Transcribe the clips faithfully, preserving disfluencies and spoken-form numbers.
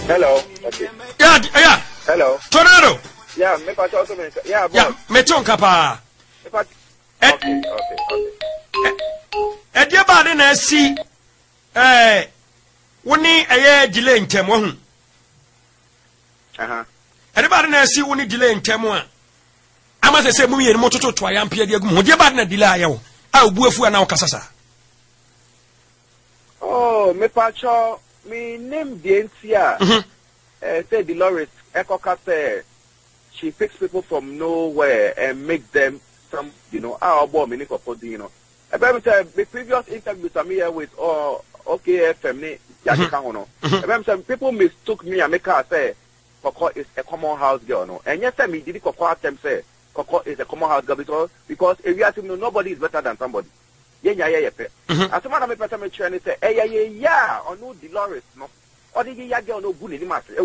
Hello. Okay. Yeah, yeah. Hello. Tornado. Yeah, me pass also me. Yeah, boss. Yeah, me ton kapa. Me pass. Okay, okay, okay. E dia ba de na si eh woni eye delay ntem wo hu. Uh-huh. E dia ba de na si woni delay ntem a. Ama se se mu yeni mototo to ayampe dia gu mu. Dia ba de na delay ayo. A obuafu na wo kasasa. Oh, me pass me name the N C R. Mhm. Uh, say Dolores Ekoka say she picks people from nowhere and make them some, you know, our boy me for you know. About the previous interview I'm here with or okay F M ni Yaka no. About people mistook me and make her say Koko is a common house girl no. And yes, me did Koko them say Koko is a common house girl because because if you ask me nobody is better than somebody. Yeah yeah yeah yeah. As someone me better me try and say eh yeah yeah yeah or no Dolores no. Or the yeah girl no good in master.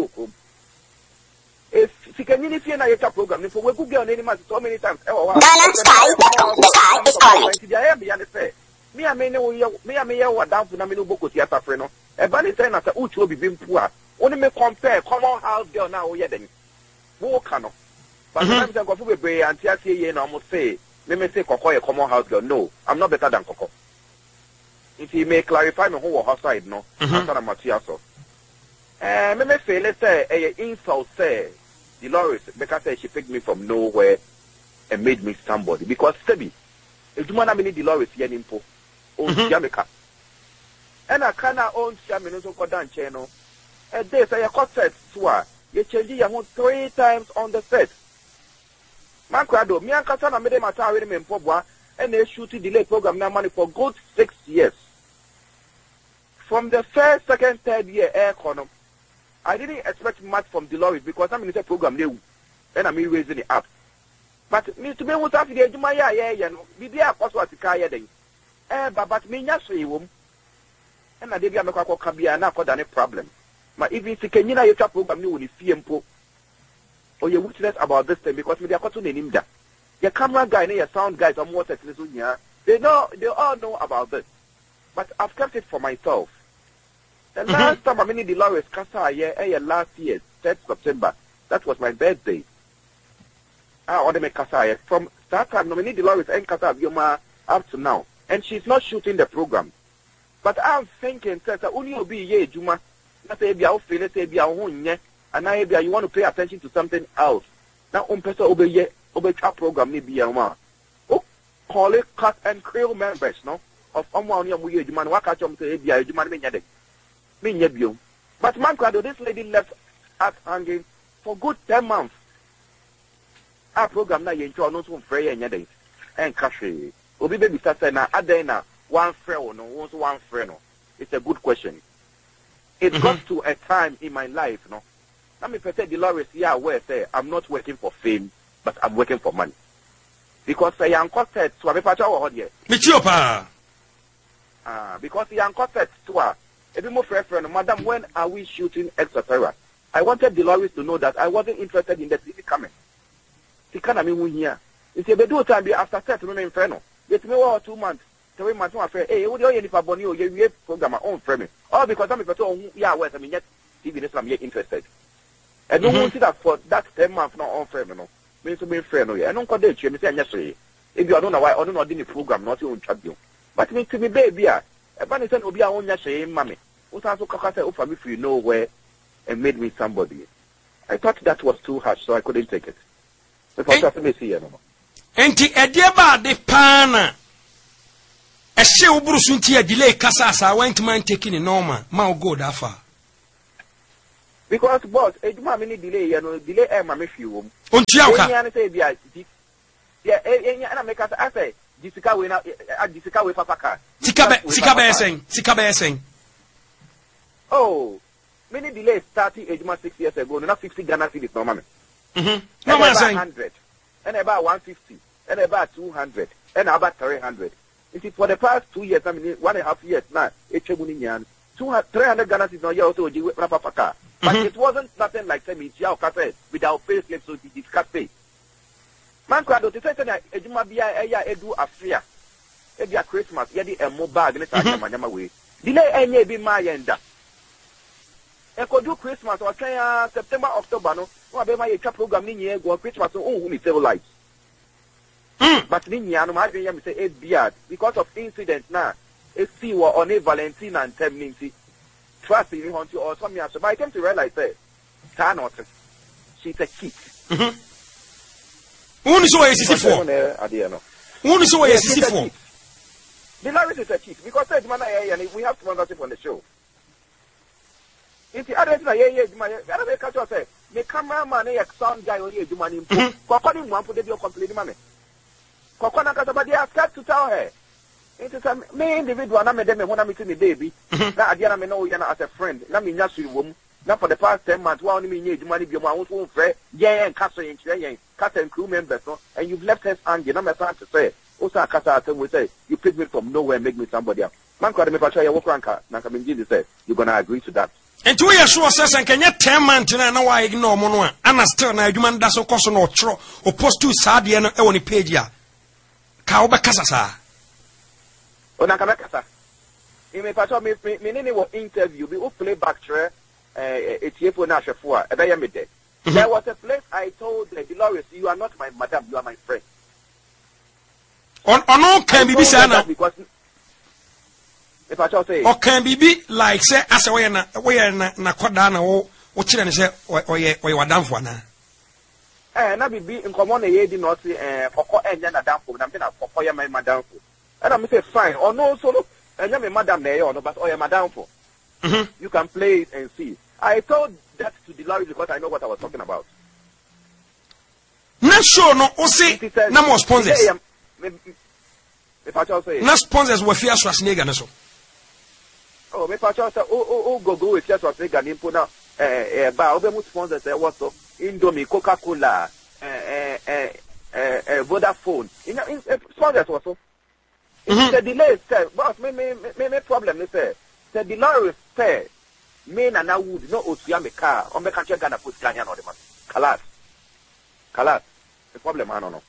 If she can you see na program if we Google any matter so many times Balance sky the sky is calling. Me a me no me a me ya wa down na me no boko theater free no e ba ni say na say uchu obi bimpu a oni me compare common house girl na wo ye den wo ka no but sometimes I go for be anti asie ye na almost say me me say Koko a common house girl. No, I'm not better than Koko. If he may clarify me who was outside no after the material so eh me me feel let's say a insult say Dolores because say she picked me from nowhere and made me somebody because Sebi if you wanna many Dolores here in Po on Jamaica and I can't own Shamino so down channel and they say a concert swa you change your three times on the set man crado me and Kasana made my time with me in Pobwa and they shoot delay program now money for good six years from the first second third year air economy. I didn't expect much from Dolores because I'm in the program new and I'm raising it up. But me to be able to have the Jumaya, yeah, yeah, be a possible to carry then. Eh, but me, yes, you and I did a Macao Cabia and not any problem. But if it's a Kenyan, you tap program new with C M P O or you witness about this thing because me, are caught in him. Your camera guy and your sound guys are more technical. They know, they all know about this. But I've kept it for myself. The last time I mean Dolores Casa yeah, last year, third September, that was my birthday. I ordered my Casa from that time nominee Dolores and Casa Bioma up to now. And she's not shooting the program. But I'm thinking that only will be ye Juma, not say be out feel say be our own and I be you want to pay attention to something else. Now um person obey ye obey our program maybe a ma. Oh call it cut and crew members, no? Of someone you Juma what catch them say be a Juma me nyade. But man, this lady left us hanging for good ten months. Our program now you enjoy not one free and yet and cash. Obi baby started now adena one friend no one friend no. It's a good question. It mm-hmm. got to a time in my life, no. Let me say Dolores, yeah, where say I'm not working for fame, but I'm working for money. Because I am costed to a pacha or here. Michiopa. Ah, because I am costed to a a bit more friend, Madam, when are we shooting et cetera? I wanted Dolores to know that I wasn't interested in the T V coming. She can't mean here. It's a bit time after set to inferno. It's me or two months, three months, one friend. Hey, what do you if I bonio? You program my own frame. All because I'm a person, yeah, where I mean, yet T V is I'm yet interested. And no one see that for that ten months, not on frame, no. Means to be friend, no, I don't call it, you say yesterday. If you don't know why, I don't know the program, not your own champion. But me to be baby, a bunny said, will be our own yashay, mammy. Who also Kaka oh, for me from nowhere and made me somebody. I thought that was too harsh, so I couldn't take it. Because that's me see no. Enti edieba de pana. E she ubrusu nti e delay kasa sa went man taking it normal. Ma go that far. Because boss, e duma me delay, you know, delay e ma me fi wo. Onti awka. Enya say bia. Yeah, enya na make us I say, Jessica we na Jessica we papa car. Sika be sika be esen, sika be esen. Oh, many delays starting age six years ago. Not fifty Ghana cedis, no man. Mhm. No man saying. Hundred, and about one fifty, and about two hundred, and about three hundred. You see, for the past two years, I mean, one and a half years now, it's a million. Two three hundred Ghana cedis. No, you also do papa car, but it wasn't nothing like say me. Chia cafe without pay slip, so it discuss pay. Man, crowd. To say that ejuma biya eya edu afia, ebi Christmas, yedi a mobile, and it's a man way. Delay any be my enda. e ko do Christmas or try September October no no be my chap program ni nye go Christmas so who me tell light mm but ni nya no ma dey me say eight beard because of incident na e see wa on a Valentine and Temninti trust me hunt or some years but I came to realize say ta not she's a kid mhm who is so is sixty-four who is so is sixty-four the Larry is a kid because said man and we have to wonder on the show if the other na yeah yeah my other catch us say me cameraman e sound guy only do money kokko ni mo put dey complain man kokko na kata ba dey ask to tell her it is me individual na me dem me ho na me me baby na ade na me no ya na as a friend na me nya suri wom na for the past ten months wa oni me nya eduma ni bi mo awon so fre yeah and kasa yen kire yen kasa crew members no and you've left us angry na me start to say o sa kasa atem we say you pick me from nowhere and make me somebody else man ko de me pa sha ya wo kranka na ka me give say you gonna agree to that. And two years sure says and can you ten months na why ignore mono ana still na adwuma nda so koso no tro o post to sad ye no e woni page ya ka obekasa sa o na ka bekasa e me pacho me me ni wo interview bi o play back tre eh etiefo na hwefo a e be ye me de there was a place I told the Dolores you are not my madam you are my friend on on can be say na because if I tell say o can be like say as we na we na na koda na wo wo kire ne say oye oye wadamfo na eh na bibi nkomo na ye di no say eh kokko enya na damfo na me na kokko ye my madamfo and I say fine or no solo enya me madam na ye or no but oye madamfo mhm you can play it and see. I told that to the Larry because I know what I was talking about. Na show no o say na mo sponsors if I tell say na sponsors we fear Schwarzenegger na so oh me pa say o o go go with just what they got impo na eh eh ba obe mu sponsors eh what so Indomie, Coca-Cola, eh eh eh eh Vodafone you know sponsors also the delay say boss me me me me problem me say the delay say me na na wood no otua me car o me ka check Ghana put Ghana no the man kalas kalas the problem I don't know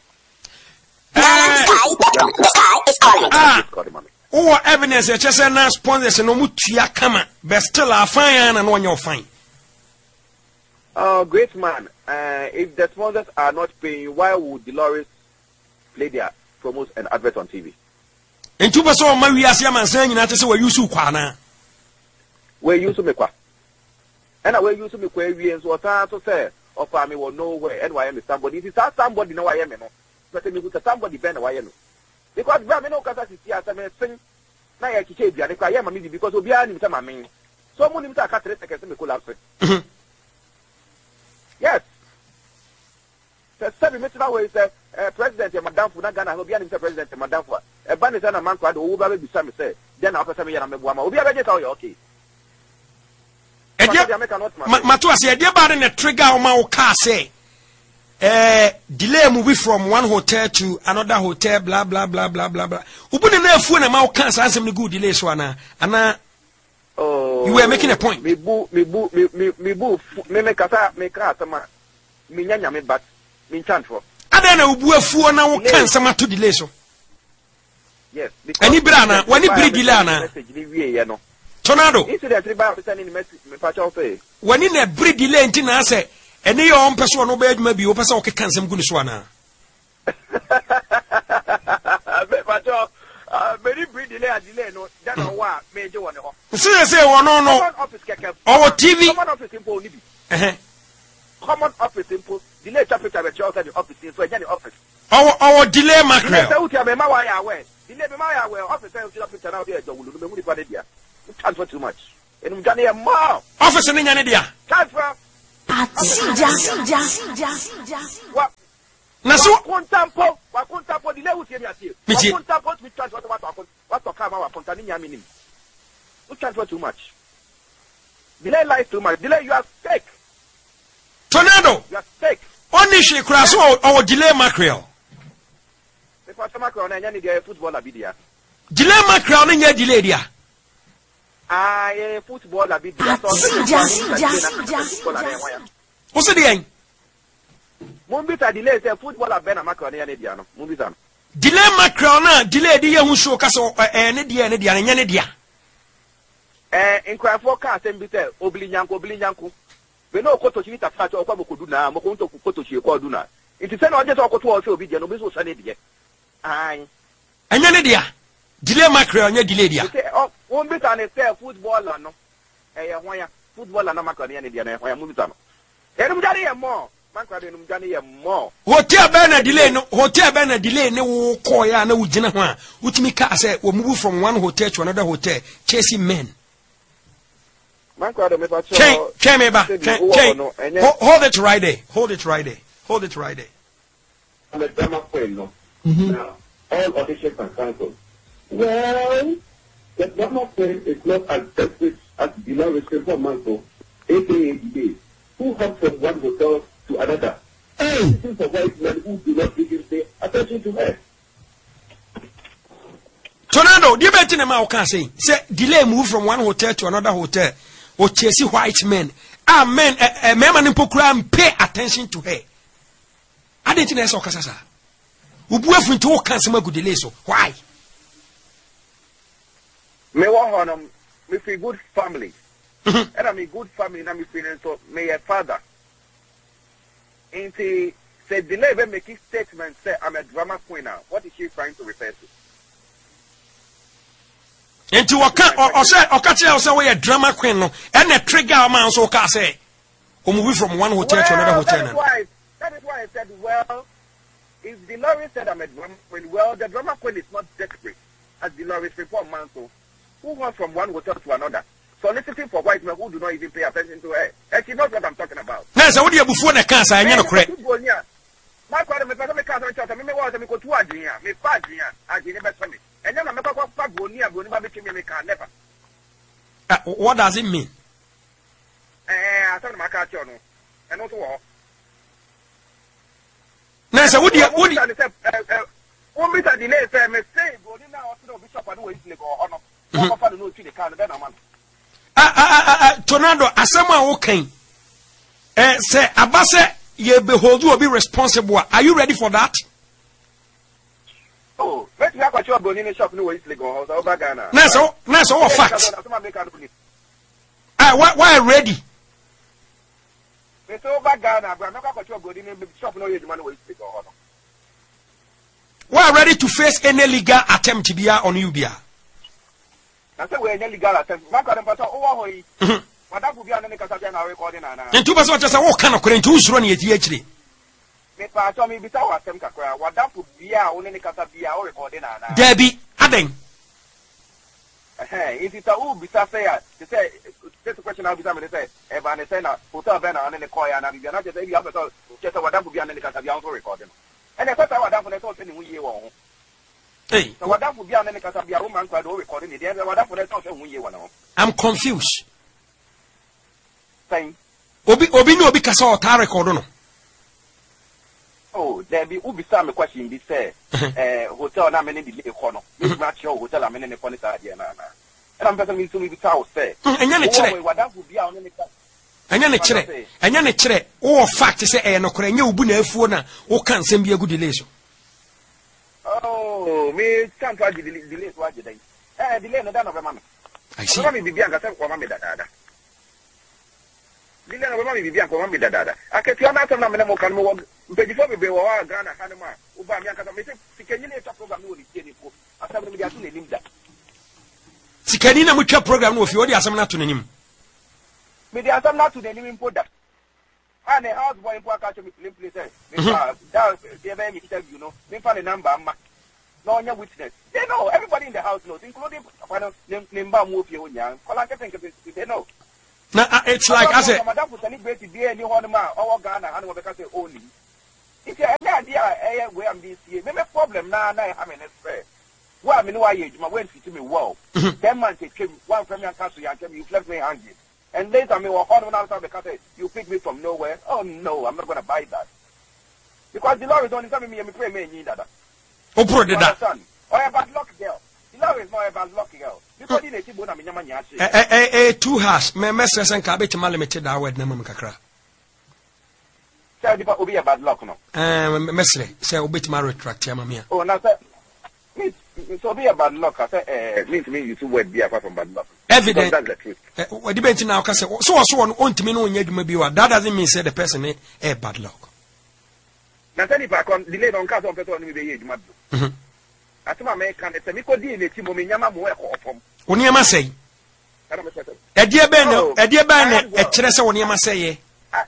The sky is calling. Oh, evidence that just na sponsors no mutua kama but still a fine and one your fine. Uh great man, uh if the sponsors are not paying, why would Dolores play their promos and adverts on T V? And two person ma wi ase man san nyina say we use kwa na. We use me kwa. And we use me kwa wi enso ta to say of me will nowhere and why am somebody if it's somebody no why am no. But me go somebody ben why no. Because bra me no kasa sisi asa me sing na ya kiche biane kwa ya mami because obi ani mta mami so mo ni mta ka three seconds me collapse yes the seven minutes now is uh, president ya madam fu na Ghana obi ani mta president ya madam fu e ba ni say na man kwa do wo ba be bisa me say then na pesa me ya na me boa ma obi abeje say okay e dia ma to ase e dia ba ne trigger o ma wo ka say Uh, delay movie from one hotel to another hotel, blah blah blah blah blah blah. Ubuni na phone na ma cancer answer me good delay so ana ana. Oh, you were making a point. Me bu me bu me me me bu me me kasa me kasa ma me nyanya me but me chant for. Ada na ubu afuo na wo cancer ma to delay so. Yes. Any bra na wani bri delay na. Message ni wie ye no. Tornado. Incident three ba send ni message me pa cha say. Wani na bri delay nti na say ene yo on person no be adwuma bi o person o ke kansem gu ni so ana be pato very breed delay delay no that no wa me je won ho say say won no no our T V common office simple ni bi eh common office simple delay chapter be outside the office so any office our our delay mackerel say utia me ma wa ya we delay me ma ya we office say utia picture now dey ejawulu me mu ni pa dey dia transfer too much enum jane e ma office ni nyane dia transfer Sija, sija, sija, sija. Na so kontampo, wa kontampo dile utie mi atie. Wa kontampo mi transfer what what what to come wa kontani nya minim. You transfer too much. Delay lies too much. Delay you are fake. Tornado. You are fake. Only she cross our delay mackerel. The first mackerel na nya ni dia football abidia. Delay mackerel na nya delay dia. Ah, yeah, football a bit. Sija, sija, sija. What's the end? Mumbita delay say football a ben a macro near Nidia. No, Mumbita. Delay macro na delay the young show caso eh, Nidia, Nidia, and Yanidia. eh inkwafo ka asem bi say obili nyanko obili nyanko we no koto chi ta fa cho kwa bokodu na mokonto koto chi kwa du na it is say no je to koto o se obi je no be so sa ne de ai anya ne dia delay macro anya delay dia say oh won bi ta ne say footballer no eh ye hoya footballer na macro ne dia na hoya mu bi ta no e no jare ye mo macro de no jare ye mo hotel be na delay no hotel be na delay ne wo call ya na wo gina ho a utimi ka say we move from one hotel to another hotel chasing men. Chen, Chen, me ba. Chen, hold it right there. Hold it right there. Hold it right there. The drama queen, no. Now, all auditions are cancelled. Well, the drama queen is not as desperate as Dolores Manso, aka D, who hopped from one hotel to another. This is a white man who do not even pay attention to her. Tornado, do you bet in a mouth can say, say, delay move from one hotel to another hotel. Or chasing white men. Ah, men, a man in Pokram pay attention to her. I didn't know so, Casasa. Ubuef into all cancer good delay so. Why? Me want on me feel good family. And I'm a good family, and I'm feeling so. May a father. And he said, delay when making statement, say, I'm a drama queen now. What is she trying to refer to? Into what can or say or catch us away a drama queen no and a trigger man so can say or move from one hotel well, to another hotel. That is, why, that is why I said, well, if Dolores said I'm a drama queen, well, the drama queen is not desperate as Dolores report Manso, who wants from one hotel to another, soliciting for white men who do not even pay attention to her. And she knows what I'm talking about. Yes, I would have before the cancer, I know correct. My father, my father, my cousin, my me was me go to Adria, me Fadria, I didn't bet for me. And then I'm not going to go near going to make me can never. What does it mean? Eh, I told my car, and also all. Now, so would you, would you, one bit of delay, say, me say, go in now, to the bishop, and wait to go on. No, I don't know to the car, then I'm on. Ah, ah, ah, Tornado, as someone okay. Eh, say, Abase, you behold, you will be responsible. Are you ready for that? Oh, let's have a job in the shop. No, it's legal. Now, so, now, so, what facts? Ah, why, why ready? It's over Ghana, but I'm not going to go in the shop. No, it's money. Why ready to face any legal attempt to be on you? Be I said, we're any legal attempt. My God, but oh, what that would be on any Casablanca recording. And two person just what kind of current who's running at H D? Me bisa wasem kakra wadafu bia one ne kasa bia o record na na Debbie aden eh it is a u bisa say to say this question now bisa me say e ba ne say na hotel be na one ne call ya na bia na just e bia beto just wadafu bia ne kasa bia o recording and e kasa wadafu ne so say ne hu ye wo hey so wadafu bia ne kasa bia o man kwa do recording ne dey wadafu ne so say hu ye wo na I'm confused. Saying obi obi no obi kasa o ta record no. Oh, there be who be some question be say eh hotel na many delay kono. Me match your hotel na many ne kono sa dia na na. And I'm person me to me be tell say. Enya ne kire. Wadafu bia on ne ka. Enya ne kire. Enya ne kire. O fact say eh no kore enya obu na afuo na o kan nsem bia gu delay so. Oh, me can't try delay delay so agye dai. Eh delay no da no be ma me. I see. Me bibia nga say ko ma me da da da. Delay no be ma me bibia ko ma me da da da. Aketi ona atam na me mo kan mo before we were Ghana, Hanema, Ubama, Sikanina program no the ko. After we get to name that. Sikanina mucha program no fiori asamna to name. Me the asamna to the name for that. And a house boy in Paka to me place. That they may interview, no, me find a number, no one witness. They know, everybody in the house knows, including Nimba Mufi on Yang. They know. Now it's like I said, Madame was celebrated there, any one man, or Ghana, and what because only. If you have any idea where I'm this year, maybe problem now, I have an affair. Well, I mean, why you went to me well. Ten months it came, one from your castle, you left me hanging. And later, me were calling out because you picked me from nowhere. Oh, no, I'm not going to buy that. Because the Lord is only telling me, I'm afraid me need that. Oh, bro, did that. Or a bad luck girl. The Lord is not a bad luck girl. Because he didn't see what I'm in your money. Eh, eh, eh, two has, me messers and cabbage, my limited hour, Namam Kakra. Say, will be a bad luck, no? Eh, Mestre, say, Obit my retract, Yamamia. Oh, now, sir. So be a bad luck. I say, eh, means me you two word be apart from bad luck. Evident. That's the truth. What debate now? Cause so so one on to me no nyed maybe what that doesn't mean say the person eh bad luck. Na tell if I can delay on cause on person me be here juma. Mhm. Atuma me kan say me ko di na ti mo me nyama mo e ko opom. Oni ama say. E die ben e die ben e kire say oni ama say ye.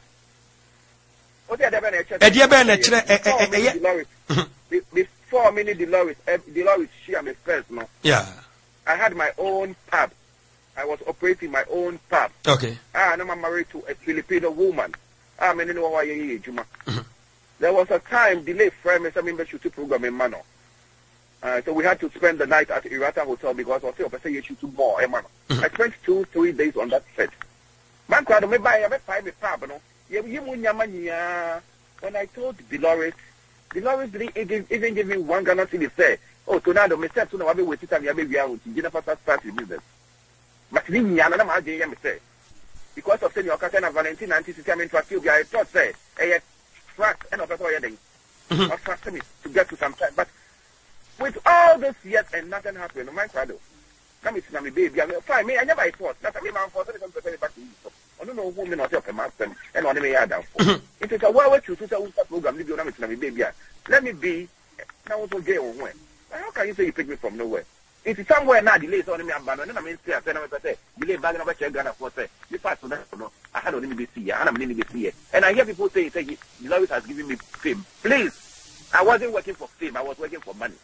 O die ben e kire. E die ben e kire e e before me need Dolores, Dolores she am first no. Yeah. I had my own pub. I was operating my own pub. Okay. Ah, no, I'm married to a Filipino woman. Ah, me no why you Juma. There was a time delay friend me some membership program in Mano. Uh, so we had to spend the night at Irata Hotel because I was still say you should do more, eh, man. I spent two, three days on that set. Man, crowd me buy me buy me pub, no. You you munya when I told Dolores, Dolores didn't even, even give me one Ghana city say, oh, Tornado, me said, so now I'll be waiting time, you'll be out. You never start the business. But me, I'm not going to say. Because of saying your cousin of Valentine and T C M into a few, I thought, say, a track and of a wedding. Or trust me to get to some time. But with all this yet and nothing happened, my father, come to me, baby, I'm fine. Me, I never thought. That's a me, man, for something to say back to you. I don't know who me not help a master and on me, I down. It is a well way to do a program, leave your name to me, baby. Let me be. Now, what will get on when? How can you say you pick me from nowhere? If it's somewhere now, delays on me, I'm bad. I mean, say, I say, delay back over check Ghana for say, you pass to that, no, I had only be see, and I'm going to be here. And I hear people say, say, Dolores has given me fame. Please, I wasn't working for fame, I was working for money.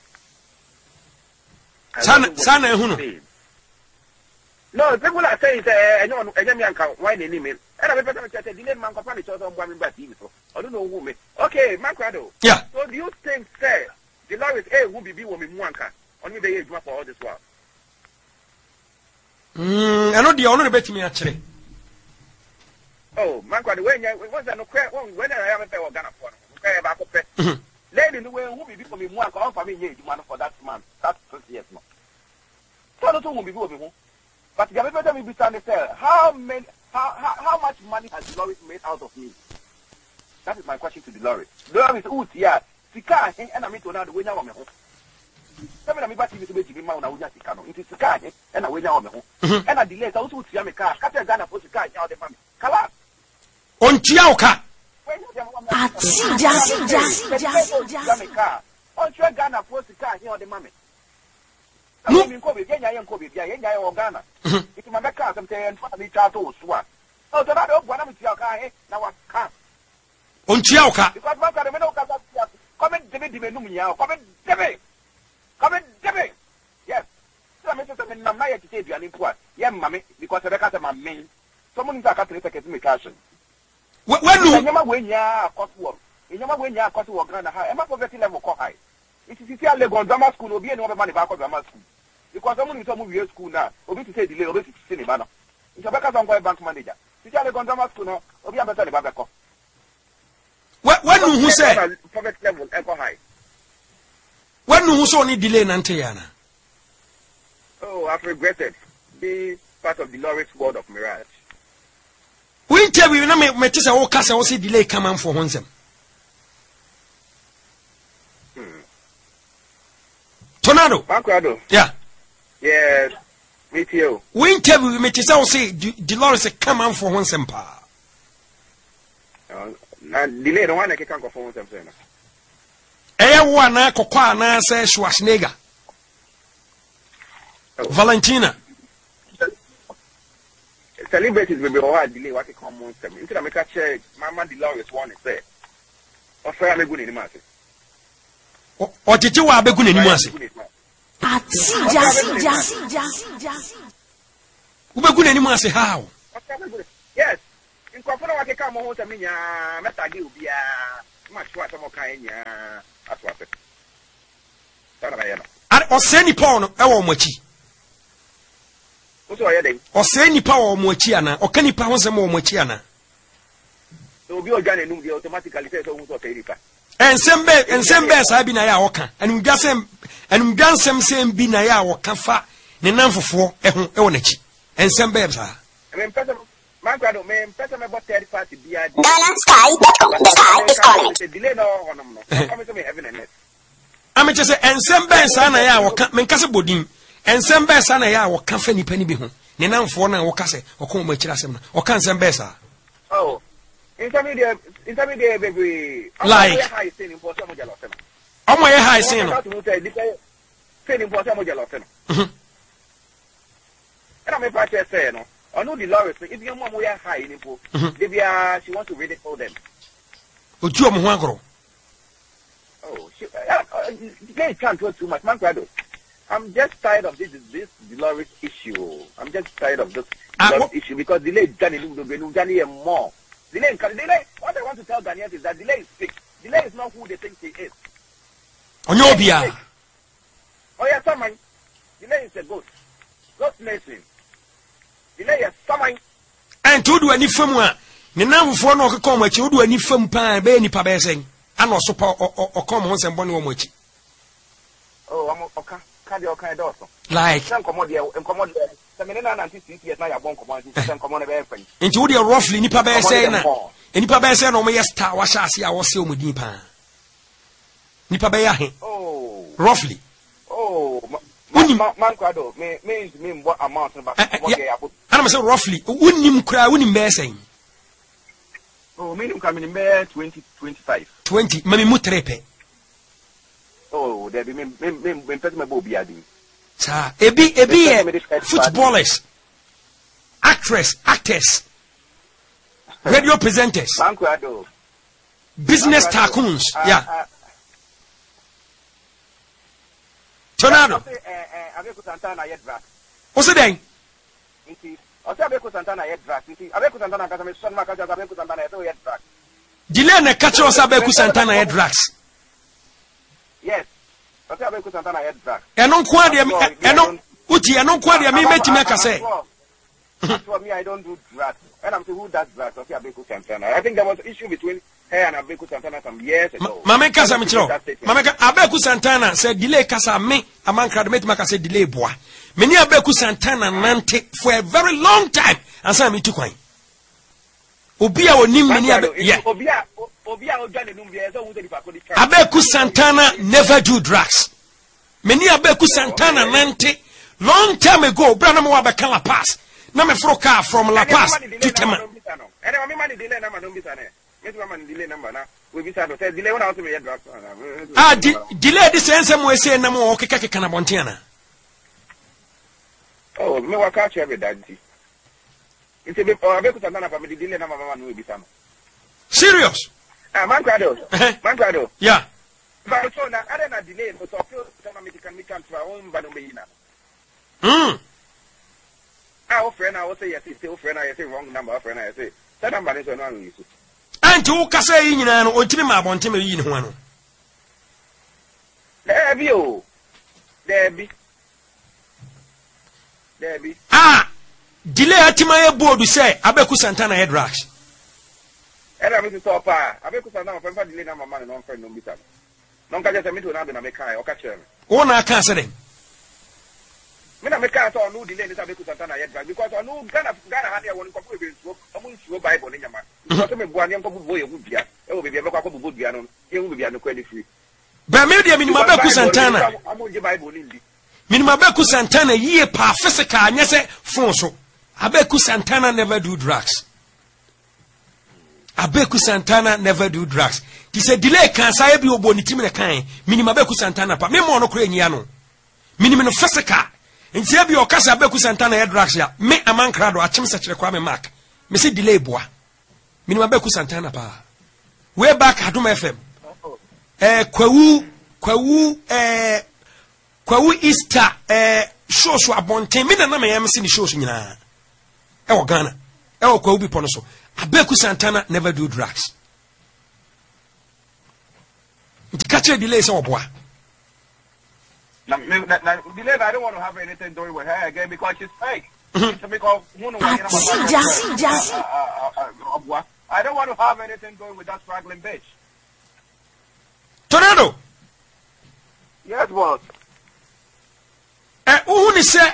Sana, sana, who? No, people are saying, I know, I don't know, why they name it. And I'm going to say, delay man, company, so I'm going back to you. I don't know who me. Okay, Macrado. Yeah. So do you think, say, Dolores, eh, who be woman, Mwanka? On me, they age for all this while. Hmm, I know the honor bet me actually. Oh, man, when you was no crack when I haven't ever gone for okay back up. Lady, the way who be for me, one call for me, you man for that man. That's twenty years more. So the two will be good. But the other time we be trying to tell how many, how, how, how much money has Dolores made out of me? That is my question to Dolores. Dolores, oh, yeah, Sika, and I mean to now the way now. Seven of me back to the baby mound, I would just come into the car and I went down the home. And I delayed also to Yamaka, Captain Ghana for the car out the family. Kala on Chiauka. Yamaka, on your Ghana for the car here on the mammy. No, you call me Kenya, Kobe, Yaya or Ghana. It's my car, some say, and finally Chato Swan. Oh, the other one of your car, now I can't. On Chiauka, because my car, come and debate the Menumia, come and debate. Come in, Jimmy. Yes. Some say something I'm not to say you are in poor. Yeah, mammy, because the cat of my main. Someone is a cat to take me cash. When you never win ya cost work. You never win ya cost work grand high. I'm a poverty level call high. It is here Legon Drama School will be another money back of drama school. Because someone is a movie school now, will be to say delay, will be to cinema. It's a back of a bank manager. It's here Legon Drama School now, will be a better back. When who said poverty level echo high? When who saw any delay in Antayana? Oh, I've regretted being part of the Dolores world of Mirage. We tell you, no, Matissa or Casa also delay come on for Honsem. Tornado. Macrado. Yeah. Yes. Me too. We tell you, Matissa will say Dolores come on for Honsem pa. Delay the one I can't go for Honsem. Eya wana kokwa na se Schwarzenegger. Valentina. Celebrities will be all delay what come on them. Into the make a check, Mama Dolores one is there. Or fair me good in the market. Or did you have a good in the market? Who be good in the market how? Yes. In Kofuna what come on to me, Meta Gil be a much what some kind. That's what I or send Paul or Mochi. What's your name? Or send Paul or Mochiana or can you pound some more Mochiana? So be organic, you automatically say so. And some bed and some bears I be Naya Oka and we got some and we got some same be Naya or Kafa, the number for Eonechi and some babes are. I mean, Macrado, man, person about thirty party be a Ghana Sky dot com. The sky is calling. Delay no, no, no. Come to me, heaven and earth. ame che se ensem ben sa na ya wo ka men kase bodin ensem ben sa na ya wo ka fa nipa ni bi ho ne namfo na wo kase wo ko mo akira asem na wo ka ensem ben sa oh intermediate intermediate baby like high sin important mo jalo feno omo ye high sin no sin important mo jalo feno mhm and I'm about to say no I know the law is if your mom we are high in info they be she wants to read it for them oju omo ho agoro oh she uh, uh, they can't do too much man kwado I'm just tired of this this Dolores issue. I'm just tired of this uh, issue because delay Johnny Johnny and more. Delay, delay. What I want to tell Daniel is that delay is fake. Delay is not who they think he is. Onyobia. Oh yeah, someone. Delay is a ghost. Ghost nation. Delay is someone. And to do any film one. Ne namfo no okeka omachi odu ani fam pa be nipa be sen. Ana osopa okom ho nsem bone omachi. Oh, I'm okay. Kind of kind of like some commodity and commodity seven ninety six years now you're born commodity some commodity everything into the roughly nipa be say na nipa be say no me star wa sha ase a wo se omudi pa nipa be ya he oh roughly oh man man kwado me me me mbo amount ba mo ge abo ana me say roughly unnim kura unnim be say oh me nim ka me be twenty twenty-five twenty mami mu trepe oh, there be me me me me person me bo biadi. Sa, ebi ebi footballers, actress, actors, radio presenters, Mankwado, business tycoons, uh, yeah. Uh, Tornado. Abeku Santana yet back. What's the day? Inti, ose Abeku Santana yet back. Inti, Abeku Santana kasa me son makaja Abeku Santana yet back. Delay na catch us Abeku Santana yet back. Yes. Ose Abeku Santana yet back. Eno kwa dia eno uti eno kwa dia me metimi aka say. For me I don't do drugs. And I'm saying who does drugs? Ose Abeku Santana. I think there was an issue between her and Abeku Santana some years ago. Mama kasa me chiro. Mama ka Abeku Santana said delay kasa me amankra de metimi aka say delay boa. Me ni Abeku Santana nante for a very long time. Ansa me tu kwan. Obi a onim me ni yeah. Obi a Obi a odwane num bia so wo de pa ko di. Abeku Santana never do drugs. Many Abeku Santana nante long time ago. Brana mo abeka La Paz. Na me fro car from La Paz to Tema. Ene ma me man delay na ma no bisa ne. Me tu man delay number na. We bisa do say delay when out me drugs. Ah delay this sense mo say na mo okeka keka na bonten na. Oh, me wa catch every daddy. It's a bit Abeku Santana for me delay na ma ma no bisa no. Serious? Ah, man kwado. Man kwado. Yeah. But so now, other than delay, but so feel some me can me can try own banu me na. Hmm. Ah, o friend, I will say yes, still friend, I say wrong number, friend, I say. That number is no use. And to kasa yi nyina no ontimi ma bonte me yi ne ho ano. There be o. There be. There be. Ah. Delay atima ye board say Abeku Santana head rush. And I'm to stop. Abeku Santana for delay na mama no friend no bisa. No ka just me to na do na me kai o ka chere me. O na ka se den. Me na me kai so no delay ni Abeku Santana head rush because I know Ghana Ghana ha dey won ko ko be so omo nsuo Bible ni nyama. Because me bua ni nko bu boye hu bia. E wo be bia me kwa ko bu bia no. E hu bia no kwa di free. Ba me dia minima Abeku Santana. Amo je Bible ni ndi. Minima Abeku Santana yie pa physical anya se fon so. Abeku Santana never do drugs. Abeku Santana never do drugs. He said delay can say be obo ni timi na kan. Minimum Abeku Santana pa. Me mo no kura nyia no. Minimum no physical. Nti e bi o kasa Abeku Santana ya drugs ya. Me amankra do achim se kire kwa me mark. Me say delay boa. Minimum Abeku Santana pa. Way back Adum F M. Eh kwawu kwawu eh kwawu Easter eh show so abonten. Me na na me yam se ni show so nyina. E wo Ghana. E wo kwawu bi pono so. Abeku Santana never do drugs. It catch a delay so boy. Now, delay, I don't want to have anything doing with her again because she's fake. Mm-hmm. Because, you know, I don't want to have anything going with that struggling bitch. Tornado. Yes, boss. Eh, who is say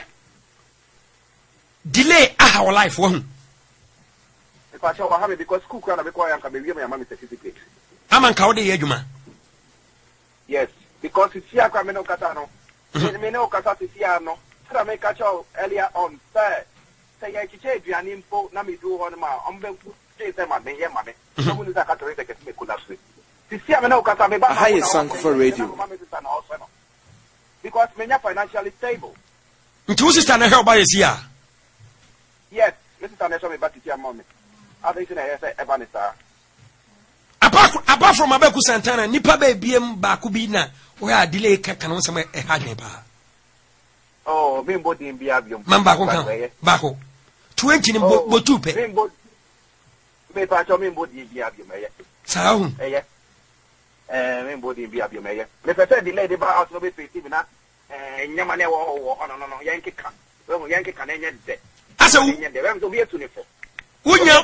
delay our life one? Because I have it because school can be quiet and can be given my mommy certificate. I'm on Kaudi Yajuma. Yes. because it's here kwa meno kata no me no kata it's here no so me catch earlier on say say ya chiche aduane mpo na me do ho no ma ombe say say ma me ye ma me so mu nisa kata rete ke me kula so it's here me no kata me ba Aha ye Sankofa radio because me nya financially stable. Nti wo sister na help by is here. Yes, this is an show me back to your mommy. I think I say Ebanisa. Apart apart from Abeku Santana, nipa be biem baako bi na we are delay kaka no sem e ha dwen pa. Oh, me mbodi mbia biom. Man baako kan. Baako. twenty ni bo two pe. Me mbodi me pa cho me mbodi mbia biom eye. Sa hu. Eye. Eh, me mbodi mbia biom eye. Me fe fe delay de ba out no be twenty na eh nyama ne wo wo no no no yanke kan. We mo yanke kan enye de. Asa wu. Enye de. We mo be twenty-four. Unya.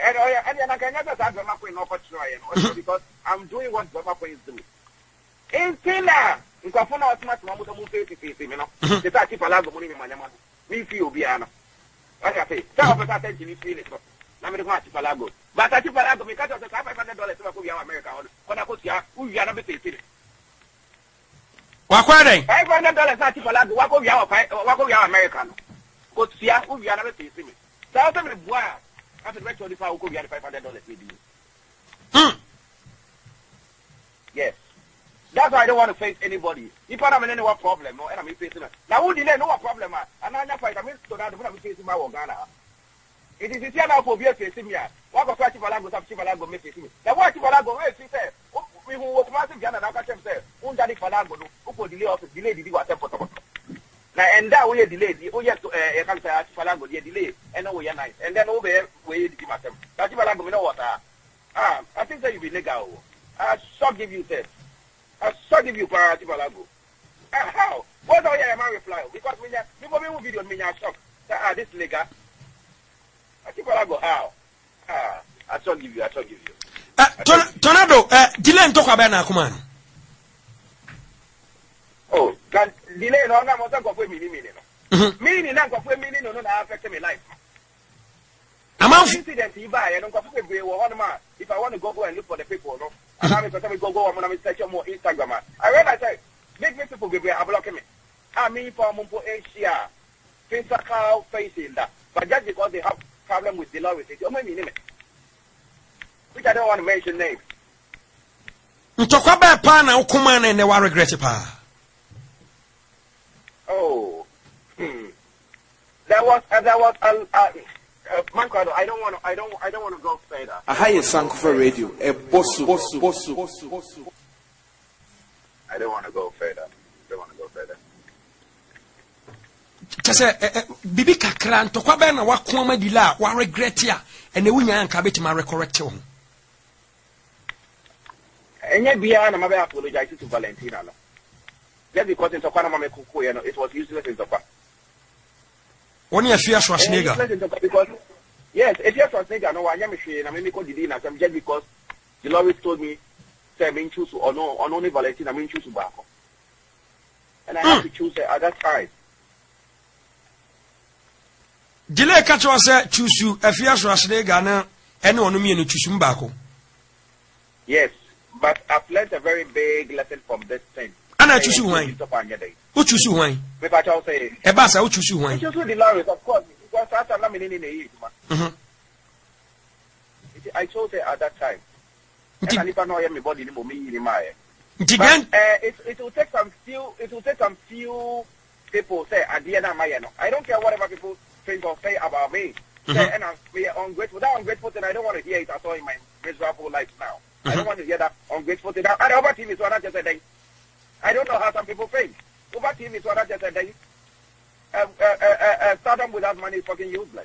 Because I'm doing what Baba is doing. In Tina, in Kafuna was much more than face face, you know. The Tati Palago money in my name. Me feel Biana. Like I say, some of us attention is feeling. Let me go to Palago. But Tati Palago, because of the five hundred dollars to America, when I put here, who you are not facing. Wakwade. Five hundred dollars Tati Palago, what go Yao American. Go see who you are not facing. Tell them why. After the twenty-five, we could get five hundred dollars with you. Hmm. Yes. That's why I don't want to face anybody. If I have any problem, no, and I'm facing it. Now, who did no problem? And I'm not fighting. I'm not facing my Ghana. It is here now for beer facing me. What of Chivalago, Chivalago, facing me. Now, what Chivalago, where she said, we who was massive Ghana, I can say, Undani Falago, who could delay us, delay the deal at Temple. And that way delayed. Oh yes, I can say Falago, the delay, and we are nice. And then over we did myself. That's Falago, we know what. Ah, I think that you be legal. I shall give you that. I shall give you para Falago. Ah, how? What are you my reply? Because when you people will video me, I shock. Ah, this legal. I think Falago, how? Ah, I shall give you. I shall give you. Uh, Tornado, uh, delay talk about na kuman. Oh, can delay no na mo go for me ni me no. Me ni na go for me ni no na affect me life. Amount incident you buy and go for be one man. If I want to go go and look for the people no. I have to go go on my search more Instagram. I realize I make me people be block me. I mean for Mumpo Asia. Physical facing that. But just because they have problem with the law with it, you mean name. Which I don't want to mention names. Ntokwa ba pa na ukuma na ne wa regret pa. Oh, hmm. There was uh, there was a uh, uh, uh, Mankwado. I don't want to. I don't. I don't want to go further. Aha ye Sankofa radio. E bosu bosu bosu bosu bosu. I don't want to go further. I don't want to go further. Tese bibi kakra ntokwa ba na wakoma ma dila wa regret ya ene wunya anka betima recorrect ho. Enye bia na mabe apologize to Valentina no. Just because in Tokwana Mame Kuku, you know, it was useless in Tokwa. Only a fear Schwarzenegger. Because, yes, if you're Schwarzenegger, no, I am a shame, and I call the dinner, just because the lawyer told me, say, I mean, choose or no, or only Valentina, I mean, choose Bako. And I have to choose at that time. Delay catch was choose you, a fear Schwarzenegger, and no, no, me, and choose Bako. Yes, but I've learned a very big lesson from this thing. Ana choose wine. Who choose wine? Me pa chaw say. E ba sa who choose wine? Choose the Lawrence, of course. Because after na me ni ni Mhm. I chose it at that time. And I never know me body ni mo me ni my. But uh, it it will take some few it will take some few people say at the end of my no. I don't care whatever people think or say about me. Mm-hmm. Say, and I'm ungrateful. That ungrateful thing I don't want to hear it at all in my miserable life now. Mm-hmm. I don't want to hear that ungrateful thing. And over T V so I just said I don't know how some people think. Over T V so I just said uh, uh, uh, uh, stardom without money is fucking useless.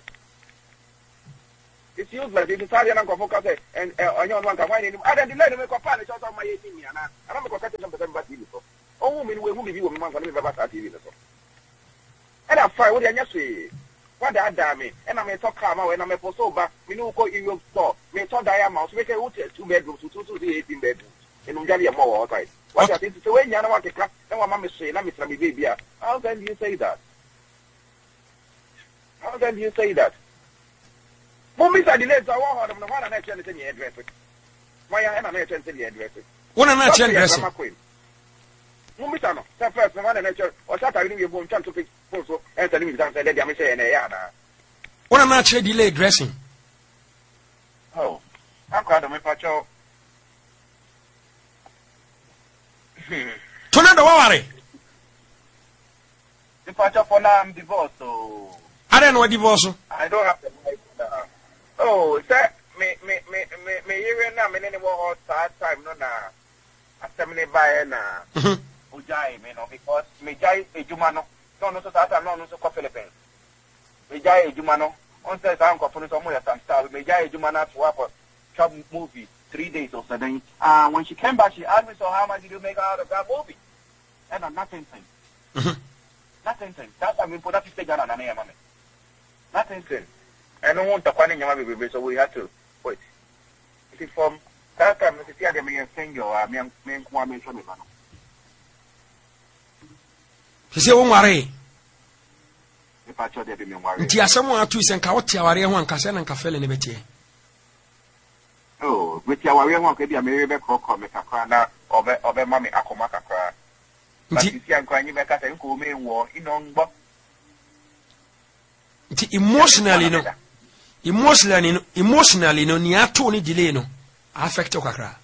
It's useless. If you start and focus and on your one can find it. I don't delay to make a plan. It's also my eighteen years. I don't make a question of the T V. Oh, me, we will be one man when we have T V. And I'm fine with the say. What that damn me? And I'm a talk calm when I'm a post over. We know go in your store. Me talk diamonds. Make a hotel two bedrooms to two to eighteen bedrooms. In Ungalia more outside. What I think is when you want to class, then what mama say, let me tell me baby. How then do you say that? How then do you say that? Mommy said the legs are one of the one and I tell you address it. Why am I not telling you address it? One and I tell address it. Mumita no. Sa first no one na che o sa ta ni we bo ntwa to pick phone so e tell me that say dey am say na ya na. What na che delay dressing? Oh. I'm glad me pa cho. Tona do waware. The pa cho for now I'm divorced so. I don't know divorce. I don't have the right now. Oh, sir, me me me me me here na me ne wo start time no na. Assembly by na. Mhm. Ujai me no because me jai ejuma no. No no so start no no so ko Philippines. Me jai ejuma no. On says I'm ko funu so mo ya some style. Me jai ejuma na to work shop movie three days or so then. Uh when she came back she asked me so how much did you make out of that movie? And I'm nothing thing. Mhm. Nothing thing. That's I mean put that fifty Ghana na na mama. Nothing thing. I don't want to find nyama baby so we had to wait. It is from that time me see them me send you me me kwa me show me no. Sisi wo nware. Me pa cho dey be me nware. Nti asemo atu ise nka wote aware ho anka se na nka fele ne betie. Oh, with your aware ho ka dia me be kro me kakra na obe obe mami akoma kakra. Nti si anka nyi be ka se nko me wo ino ngbo. Nti emotionally no. Emotionally no, emotionally no ni ato ni delay no affect kakra.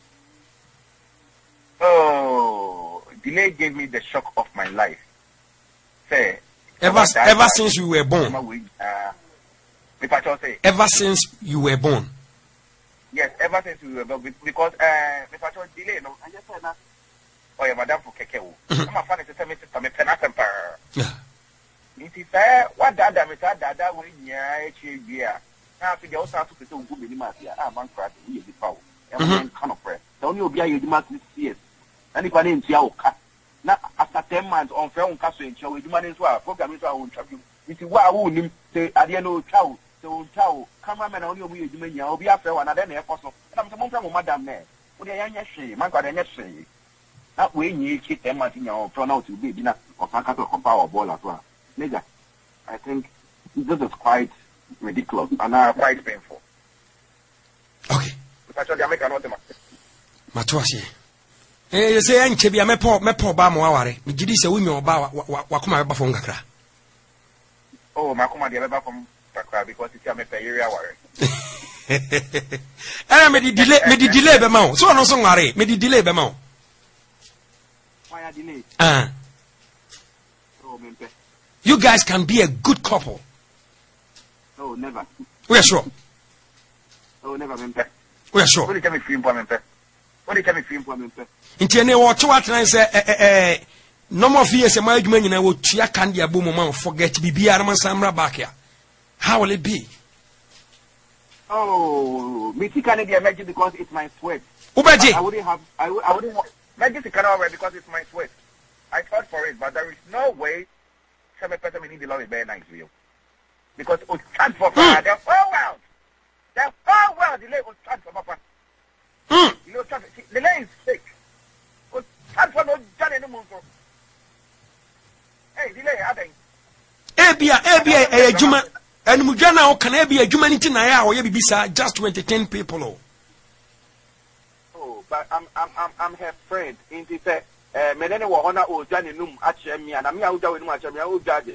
Oh, delay gave me the shock of my life. Say Ever ever since you were born. Uh, if I say Ever since you were born. Yes, ever since we were born because uh if I told delay no, I just said na oh yeah madam for keke wo. I'm a fan to say me to me pena temper. Yeah. It is uh what dada me say dada we nya echi bia. Na fi dey also to say ogu me ni ma sia. Ah man cry we dey power. I'm kind of prayer. The only obi ayi di ma six years. Na nipa ne ntia o ka. Na after ten months on fair on ka so ntia we di ma ne so a program so a on twa bi. It is wa wo nim say ade no twa o. So twa cameraman only obi eduma nya obi afre wa na de na e koso na mse mo mfa mo madam na o de yanya hwe man kwa de nya hwe na we nyi chi ten months nya o pro na o ti be bi na o fa ka to compa o ball at all nigga I think this is quite ridiculous and uh, quite painful. Okay, Actually, I make another mistake. Matuasi. Eh, you say anche bia mepo mepo ba mo aware. Me gidi se wunyo ba wa kuma ba fo ngakra. Oh, my come dey ba from Takra because it's a me pay area worry. Eh, me di delay me di delay be ma o. So no so ngare, me di delay be ma o. Why a delay? Ah. Oh, me pay. You guys can be a good couple. Oh, never. We are sure. Oh, never me pay. We are sure. What did you film for me pay? What did you film for me pay? Inti ne wo to atran say eh eh eh no more fear say my adwuma nyina wo tua kan dia bo mo man forget bibia na samra back ya. How will it be? Oh, me see can be emergency because it's my sweat. Ubeji. I wouldn't have I, would, I wouldn't emergency cannot wear because it's my sweat. I fought for it, but there is no way some person will need the law is very nice real. Because it was stand for mm. the whole world. The whole world the lay was stand for papa. Mm. You know, the lay is fake. Was stand for no Johnny no more. Hey, the lay adding. Ebia ebia eh adwuma enumdwa na o kan ebia adwuma nti na ya o ye bibisa just to entertain people. Oh, oh but I'm I'm I'm I'm her friend. Inti say eh menene wo hona o Johnny num a che me na me a uja we num a che me a o judge.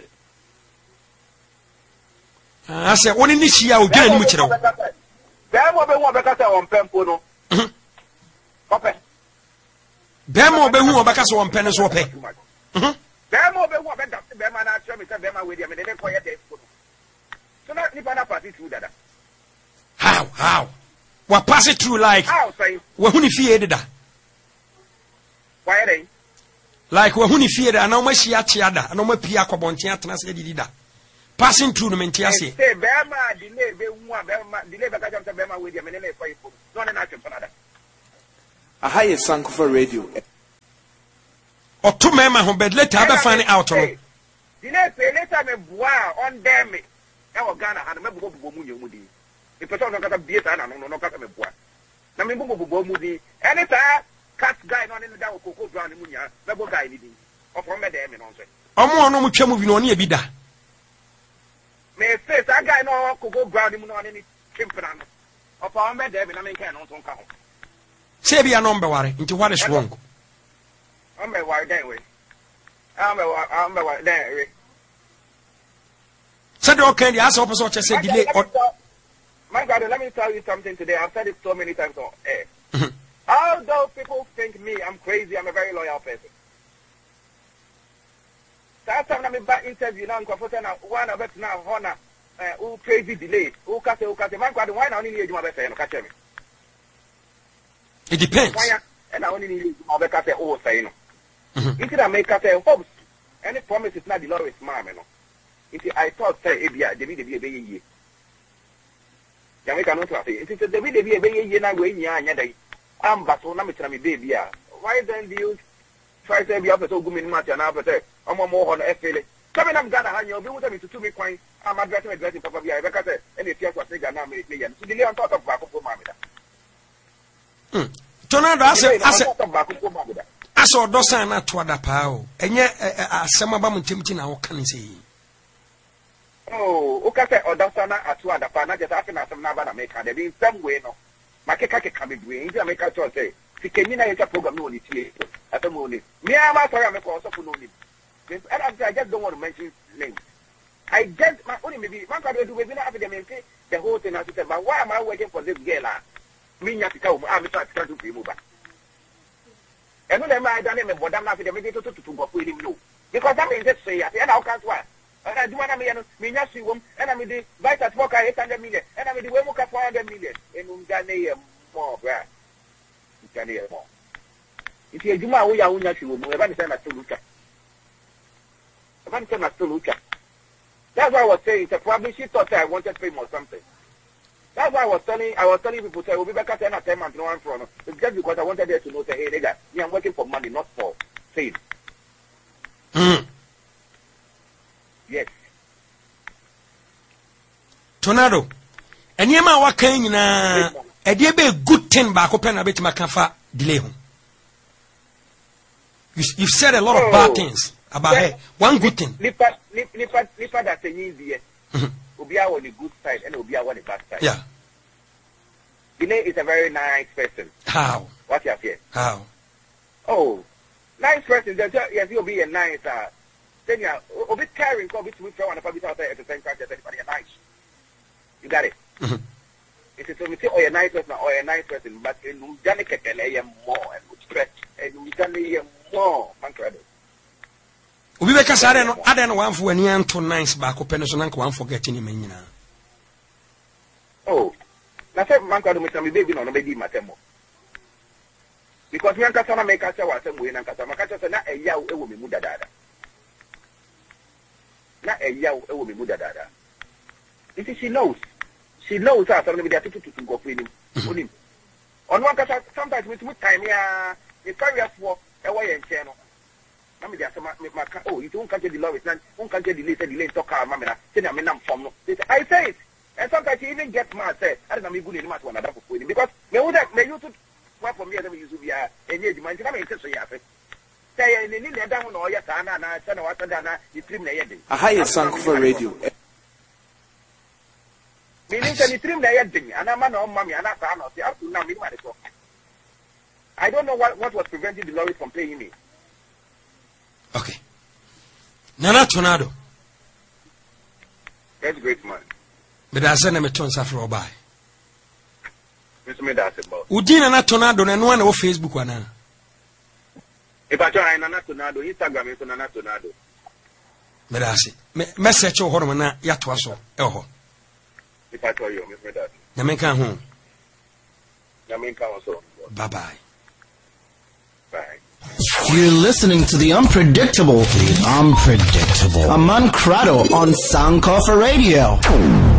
Ah say woni ni hia o dwan ni mu kire wo. Be mo be hu obeka say on pempo no. Mhm. Ope. Be mo be hu obeka say on pen so ope. Mhm. Bema be hu obeda bema na che me say bema we dia me dey koye dey food. So na ni na pass it through dada. How how? We pass it through like How say? we hu ni fie deda. Why dey? Like we hu ni fie deda na o ma hia chia da na o ma pia akobonchen atena se didi da. Passing through no menti ase. Say bema delay be hu bema delay be ka say bema we dia me dey koye food. No na na che dada. Aha ye Sankofa radio. Oto mema ho bed later abe find out no. Delay pay later me boa on them me. E wo Ghana ha me bobo bobo mu nyemu di. E person no kata bie ta na no no kata me boa. Na me bobo bobo mu di. Anytime cat guy no ne da wo koko brown mu nya. Me bo guy ni di. O from me dem me no so. Omo no mu twa movie no ne e bi da. Me say that guy no koko brown mu no ne ni kimpra no. O from me dem me na me kan no so nka ho. Say be a number ware. Nti what is wrong? I'm a wire anyway. I'm a I'm a wire anyway. Said okay, the answer opposite just say delay. My God, let me tell you something today. I've said it so many times on air. Although people think me, I'm crazy, I'm a very loyal person. Last time I'm back interview now, I'm one of it now, honor, who crazy delay, who cut who cut my God, why not only need my best friend, catch me? It depends. And I only need my best friend, oh, say no. If I make a say, hopes, any promise is not the lowest, ma'am, you know. If I thought, say, A B I, they be a baby. Jamaica not say, it is a baby, a baby, you know, when you are, I'm but so now it's a baby. Why then do you try to be up to go in match and after that? I'm more on F L A. Coming up, Ghana, and you'll be with me to two me coin. I'm addressing addressing Papa Bia, because any tears was bigger now, million. So the on top of Baco Mamma. Tornado, I said, I said, I saw Dosana to other power, and yet some of them tempting our can see. Oh, okay, or Dosana at two other partners, just asking us some Navana maker, there being some way no. Makeka can be doing, I make a choice. Si Kenina is a program only at the morning. Me, I'm sorry, I'm also for no name. And I just don't want to mention names. I just, my only maybe, one can do within after the maintain the whole thing. I said, but why am I waiting for this girl? Me, you come, I'm trying to be moved. And when I done him, but I'm not the mediator to go with him. Because I mean, just say, and I'll count one. And I do want to mean, me, see him, and I'm the vice at work, eight hundred million, and I'm the way work four hundred million, and Umgane more, bruh. Umgane more. If you do my way, I won't let you move. Everybody send us to look at. Everybody send us to look at. That's why I was saying, so probably she thought I wanted fame or something. That's why I was telling, I was telling people, say, we'll be back at ten or ten months, no one from. It's just because I wanted them to know, say, hey, nigga, me, I'm working for money, not for fame. Mm. Yes. Tornado. And you know what kind na a dear be good thing back open a bit makafa delay. You you've said a lot of bad things about her. One good thing. Nipa nipa nipa that's a easy. Ubia on the good side and Ubia on the bad side. Yeah. Delay is a very nice person. How? What you have here? How? Oh, nice person. Yes, you'll be a nice uh then you are a bit caring, a bit with one of us out there at the same time as anybody nice. You got it? Mm-hmm. If it's a or a nice person or a nice person, but in Janica can lay more and would stretch and we can lay more. Incredible. We make us add an one for any to nice back open so one forgetting him. Oh, that's a man called Mister Baby no baby matemo. Because we are going to make us our same way and Casamaca not a yow, it will be Mudada. Not a yow, it will be Mudada. You see, she knows. She knows how somebody be to to go with him. On one case, sometimes with time, yeah, it's very for a way and channel. I mean, oh, you don't get the law, it's not, don't get the later delay, talk, mamma, then I'm in from. I say it. And sometimes you even get mad, say, I don't know, good in much one another for him. Because may would have, may you to work for me, and you to be a engaged man, I mean, so yeah. Say, in the Nina down or Yatana, and I said, what Dana, you trim the ending. A higher Sankofa radio. Meaning that you trim the ending, and I'm not mommy, and I'm not up to now, me, I don't know what, what was preventing the lorry from paying me. Okay. Nana Tornado. That's great, man. But I send him a ton of row by. Mister Medasimo. Udina na Tornado and one of Facebook one. If I try Nana Tornado, Instagram is Nana Tornado. But I say, message your hormone yet was so. Oh. If I tell you, Mister Medasimo. Nameka home. Nameka also. Bye bye. Bye. You're listening to the unpredictable, the unpredictable Aman Crado on Sankofa Radio.